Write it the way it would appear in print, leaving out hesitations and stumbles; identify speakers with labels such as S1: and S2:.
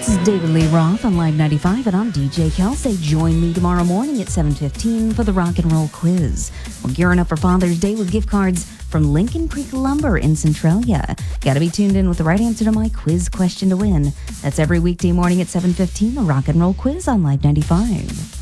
S1: is David Lee Roth on Live 95, and I'm DJ Kelsey. Join me tomorrow morning at 7:15 for the Rock and Roll Quiz. We're gearing up for Father's Day with gift cards from Lincoln Creek Lumber in Centralia. Got to be tuned in with the right answer to my quiz question to win. That's every weekday morning at 7:15, the Rock and Roll Quiz on Live 95.